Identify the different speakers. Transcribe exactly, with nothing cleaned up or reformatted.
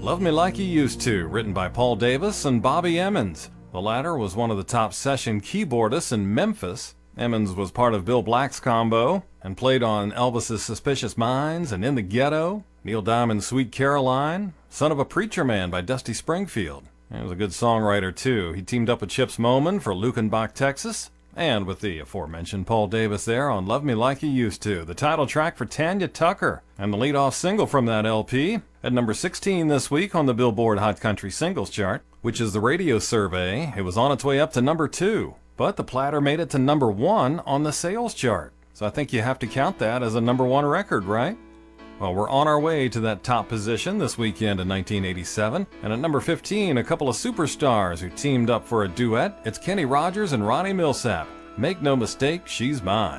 Speaker 1: Love Me Like You Used To, written by Paul Davis and Bobby Emmons. The latter was one of the top session keyboardists in Memphis. Emmons was part of Bill Black's combo and played on Elvis's Suspicious Minds and In the Ghetto, Neil Diamond's Sweet Caroline, Son of a Preacher Man by Dusty Springfield. He was a good songwriter too. He teamed up with Chips Moman for Lukenbach, Texas, and with the aforementioned Paul Davis there on Love Me Like You Used To, the title track for Tanya Tucker, and the lead-off single from that L P, at number sixteen this week on the Billboard Hot Country Singles Chart, which is the radio survey. It was on its way up to number two, but the Platter made it to number one on the sales chart. So I think you have to count that as a number one record, right? Well, we're on our way to that top position this weekend in nineteen eighty-seven. And at number fifteen, a couple of superstars who teamed up for a duet. It's Kenny Rogers and Ronnie Milsap. Make no mistake, she's mine.